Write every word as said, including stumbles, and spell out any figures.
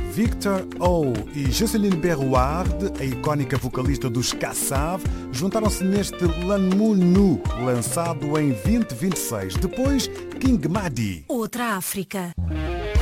Victor O e Jocelyn Berrouard, a icónica vocalista dos Kassav, juntaram-se neste L'amour nu, lançado em vinte vinte e seis. Depois, King Madi. Outra África.